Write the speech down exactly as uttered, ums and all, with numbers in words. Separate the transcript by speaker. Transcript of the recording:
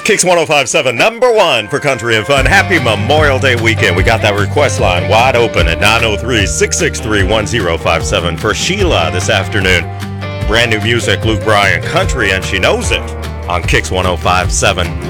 Speaker 1: Kicks one oh five point seven, number one for country and fun. Happy Memorial Day weekend. We got that request line wide open at nine oh three, six six three, one oh five seven for Sheila this afternoon. Brand new music, Luke Bryan Country, and she knows it on Kicks one oh five point seven.